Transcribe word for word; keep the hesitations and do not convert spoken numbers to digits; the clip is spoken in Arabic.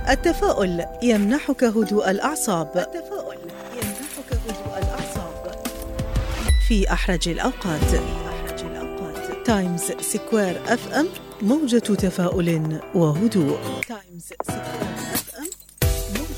التفاؤل يمنحك هدوء الأعصاب. التفاؤل يمنحك هدوء الأعصاب في أحرج الأوقات. في أحرج الأوقات. تايمز سكوير أف أم، موجة تفاؤل وهدوء. تايمز سكوير